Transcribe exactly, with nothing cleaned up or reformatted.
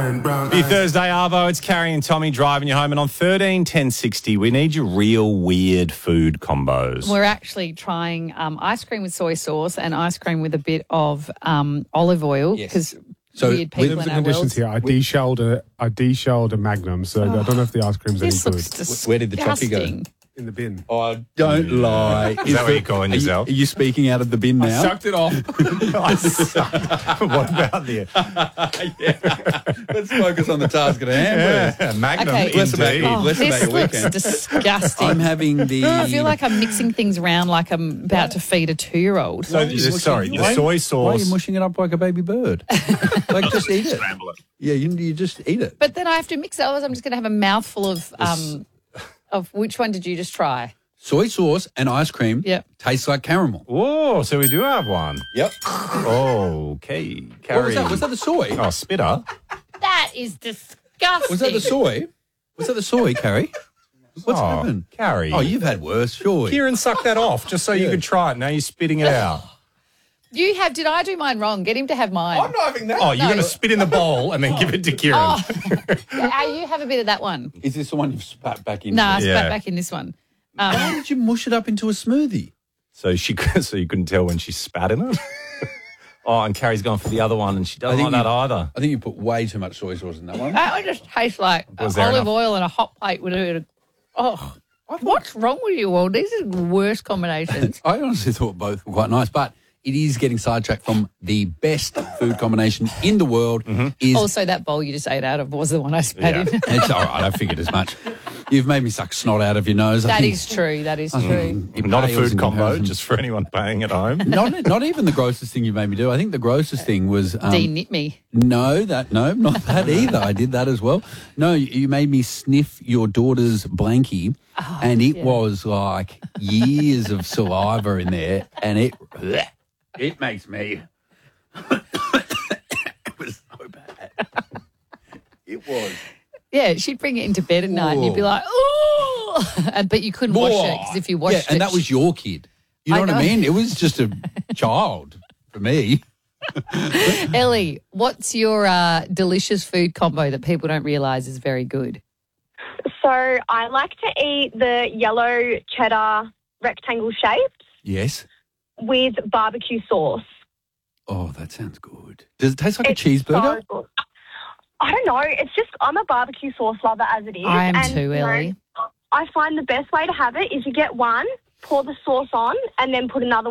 Happy Thursday, Arvo. It's Carrie and Tommy driving you home. And on thirteen ten sixty, we need your real weird food combos. We're actually trying um, ice cream with soy sauce and ice cream with a bit of um, olive oil because Yes. So weird people Terms in and our conditions world. here. I deshelled a I deshelled a Magnum, so I don't know if the ice cream's any This good. looks disgusting. Where did the chocolate go? In the bin. Oh, don't lie. Is that what you're calling are you- yourself? Are you speaking out of the bin I now? sucked it off. I suck. What about the Let's focus on the task at hand. yeah, Magnum? Okay. Less about indeed. you. Oh, Less about this your looks weekend. disgusting. I'm having the... I feel like I'm mixing things around like I'm about to feed a two-year-old. So, the- sorry, the Why- soy Why are sauce. you mushing it up like a baby bird? Like, just eat it. Scramble it. Yeah, you, you just eat it. But then I have to mix it, otherwise I'm just going to have a mouthful of um, of which one did you just try? Soy sauce and ice cream Yep. tastes like caramel. Whoa, so we do have one. Yep. Okay, Carrie. What was that? Was that the soy? Oh, spitter. That is disgusting. Was that the soy? Was that the soy, Carrie? What's oh, happened? Carrie. Oh, you've had worse, surely. Kieran sucked that off just so you Yeah. could try it. Now you're spitting it out. You have, did I do mine wrong? Get him to have mine. not having that. Oh, you're No. going to spit in the bowl and then give it to Kieran. Oh, yeah, you have a bit of that one. Is this the one you've spat back in? Nah, I Yeah. spat back in this one. Why Um, did you mush it up into a smoothie? So she, so you couldn't tell when she spat in it. Oh, and Carrie's gone for the other one, and she doesn't I like think that you- either. I think you put way too much soy sauce in that one. that one just tastes like Was uh, there olive enough? oil and a hot plate with a bit of. Oh, what's wrong with you all? These are the worst combinations. I honestly thought both were quite nice, but it is getting sidetracked from the best food combination in the world. Is Also, that bowl you just ate out of was the one I spat Yeah. in. It's all right. I figured as much. You've made me suck snot out of your nose. I That think is true. That is I true. think it Not a pales food in combo, comparison. just for anyone paying at home. not not even the grossest thing you made me do. I think the grossest thing was um, D knit me. no, that no, not that either. I did that as well. No, you, you made me sniff your daughter's blankie, and it yeah. was like years of saliva in there, and it it makes me. It was so bad. It was. Yeah, she'd bring it into bed at night and you'd be like, oh, but you couldn't wash it because if you washed yeah, and it. that was your kid. You know, I what I know. mean? It was just a child for me. Ellie, what's your uh, delicious food combo that people don't realise is very good? So I like to eat the yellow cheddar rectangle shaped Yes. with barbecue sauce. Oh, that sounds good. Does it taste like It's a cheeseburger? so good. I don't know. It's just I'm a barbecue sauce lover as it is. I am and, too, you know, Ellie. I find the best way to have it is you get one, pour the sauce on, and then put another